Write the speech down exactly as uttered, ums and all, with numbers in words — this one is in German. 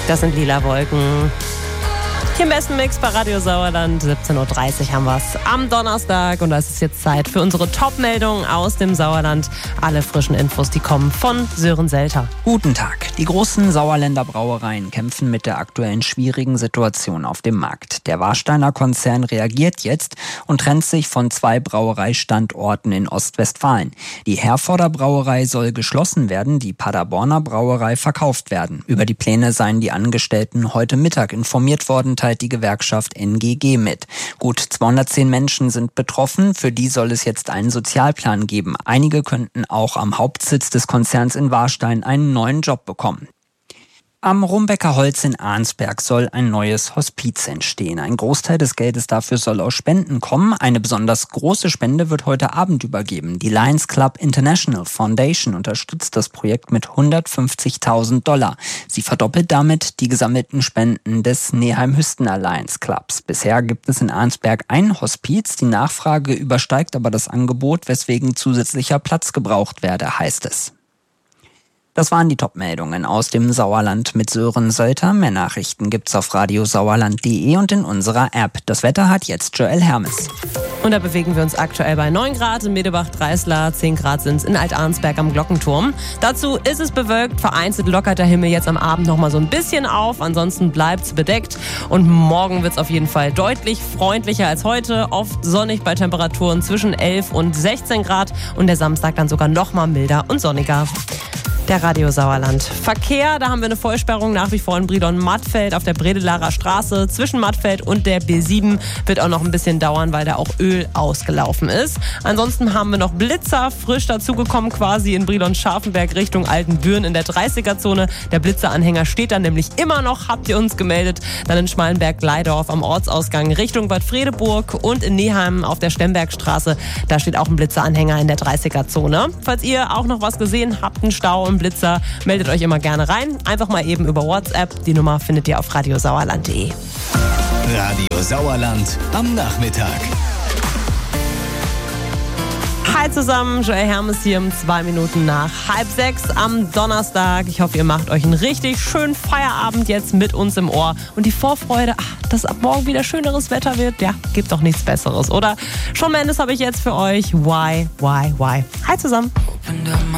Das sind Lila Wolken. Hier im besten Mix bei Radio Sauerland. siebzehn Uhr dreißig haben wir es am Donnerstag. Und da ist es jetzt Zeit für unsere Top-Meldungen aus dem Sauerland. Alle frischen Infos, die kommen von Sören Selter. Guten Tag. Die großen Sauerländer Brauereien kämpfen mit der aktuellen schwierigen Situation auf dem Markt. Der Warsteiner Konzern reagiert jetzt und trennt sich von zwei Brauereistandorten in Ostwestfalen. Die Herforder Brauerei soll geschlossen werden, die Paderborner Brauerei verkauft werden. Über die Pläne seien die Angestellten heute Mittag informiert worden, teilt die Gewerkschaft N G G mit. Gut zweihundertzehn Menschen sind betroffen, für die soll es jetzt einen Sozialplan geben. Einige könnten auch am Hauptsitz des Konzerns in Warstein einen neuen Job bekommen. Am Rumbecker Holz in Arnsberg soll ein neues Hospiz entstehen. Ein Großteil des Geldes dafür soll aus Spenden kommen. Eine besonders große Spende wird heute Abend übergeben. Die Lions Club International Foundation unterstützt das Projekt mit hundertfünfzigtausend Dollar. Sie verdoppelt damit die gesammelten Spenden des Neheim-Hüstener Lions Clubs. Bisher gibt es in Arnsberg ein Hospiz. Die Nachfrage übersteigt aber das Angebot, weswegen zusätzlicher Platz gebraucht werde, heißt es. Das waren die Top-Meldungen aus dem Sauerland mit Sören Selter. Mehr Nachrichten gibt's auf radiosauerland punkt de und in unserer App. Das Wetter hat jetzt Joel Hermes. Und da bewegen wir uns aktuell bei neun Grad in Medebach-Dreisler, zehn Grad sind es in Alt-Arnsberg am Glockenturm. Dazu ist es bewölkt, vereinzelt lockert der Himmel jetzt am Abend noch mal so ein bisschen auf, ansonsten bleibt's bedeckt. Und morgen wird's auf jeden Fall deutlich freundlicher als heute, oft sonnig bei Temperaturen zwischen elf und sechzehn Grad und der Samstag dann sogar noch mal milder und sonniger. Der Radio Sauerland. Verkehr, da haben wir eine Vollsperrung nach wie vor in Brilon-Mattfeld auf der Bredelarer Straße. Zwischen Mattfeld und der B sieben wird auch noch ein bisschen dauern, weil da auch Öl ausgelaufen ist. Ansonsten haben wir noch Blitzer, frisch dazugekommen quasi in Brilon-Scharfenberg Richtung Altenbüren in der dreißiger-Zone. Der Blitzeranhänger steht da nämlich immer noch, habt ihr uns gemeldet. Dann in Schmalenberg-Leidorf am Ortsausgang Richtung Bad Fredeburg und in Neheim auf der Stembergstraße. Da steht auch ein Blitzeranhänger in der dreißiger-Zone. Falls ihr auch noch was gesehen habt, einen Stau im Blitzer, meldet euch immer gerne rein. Einfach mal eben über WhatsApp. Die Nummer findet ihr auf radiosauerland punkt de. Radio Sauerland am Nachmittag. Hi zusammen, Joel Hermes hier um zwei Minuten nach halb sechs am Donnerstag. Ich hoffe, ihr macht euch einen richtig schönen Feierabend jetzt mit uns im Ohr. Und die Vorfreude, ach, dass ab morgen wieder schöneres Wetter wird, ja, gibt doch nichts Besseres, oder? Shawn Mendes habe ich jetzt für euch. Why, why, why? Hi zusammen.